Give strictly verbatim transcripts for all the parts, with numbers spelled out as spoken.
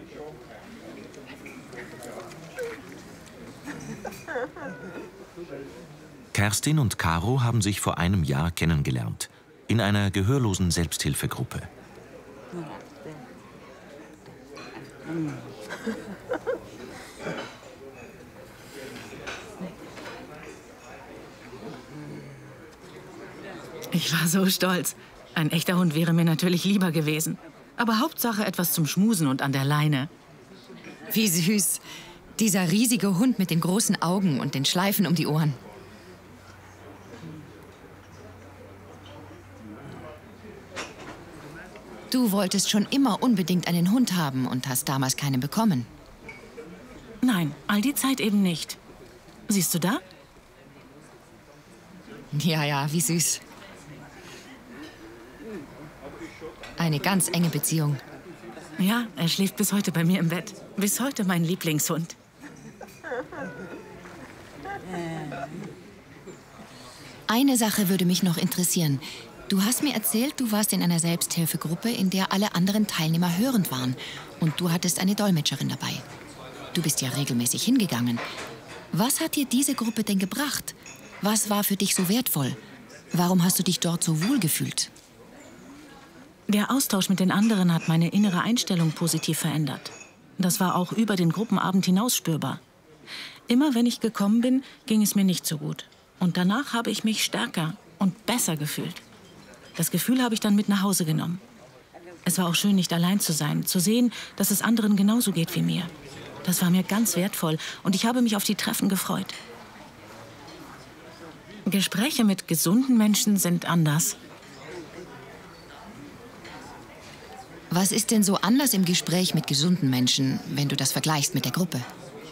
Kerstin und Caro haben sich vor einem Jahr kennengelernt, in einer gehörlosen Selbsthilfegruppe. Ich war so stolz. Ein echter Hund wäre mir natürlich lieber gewesen. Aber Hauptsache etwas zum Schmusen und an der Leine. Wie süß. Dieser riesige Hund mit den großen Augen und den Schleifen um die Ohren. Du wolltest schon immer unbedingt einen Hund haben und hast damals keinen bekommen. Nein, all die Zeit eben nicht. Siehst du da? Ja, ja, wie süß. Eine ganz enge Beziehung. Ja, er schläft bis heute bei mir im Bett. Bis heute mein Lieblingshund. Eine Sache würde mich noch interessieren. Du hast mir erzählt, du warst in einer Selbsthilfegruppe, in der alle anderen Teilnehmer hörend waren. Und du hattest eine Dolmetscherin dabei. Du bist ja regelmäßig hingegangen. Was hat dir diese Gruppe denn gebracht? Was war für dich so wertvoll? Warum hast du dich dort so wohl gefühlt? Der Austausch mit den anderen hat meine innere Einstellung positiv verändert. Das war auch über den Gruppenabend hinaus spürbar. Immer wenn ich gekommen bin, ging es mir nicht so gut. Und danach habe ich mich stärker und besser gefühlt. Das Gefühl habe ich dann mit nach Hause genommen. Es war auch schön, nicht allein zu sein, zu sehen, dass es anderen genauso geht wie mir. Das war mir ganz wertvoll und ich habe mich auf die Treffen gefreut. Gespräche mit gesunden Menschen sind anders. Was ist denn so anders im Gespräch mit gesunden Menschen, wenn du das vergleichst mit der Gruppe?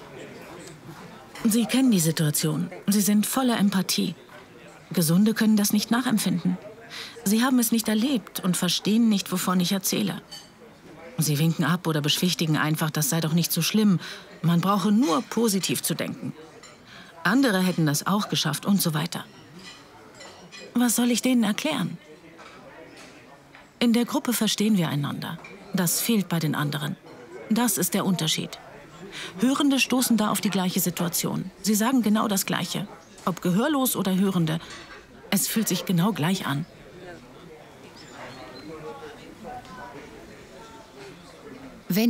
Sie kennen die Situation. Sie sind voller Empathie. Gesunde können das nicht nachempfinden. Sie haben es nicht erlebt und verstehen nicht, wovon ich erzähle. Sie winken ab oder beschwichtigen einfach, das sei doch nicht so schlimm. Man brauche nur positiv zu denken. Andere hätten das auch geschafft und so weiter. Was soll ich denen erklären? In der Gruppe verstehen wir einander. Das fehlt bei den anderen. Das ist der Unterschied. Hörende stoßen da auf die gleiche Situation. Sie sagen genau das Gleiche. Ob gehörlos oder Hörende. Es fühlt sich genau gleich an.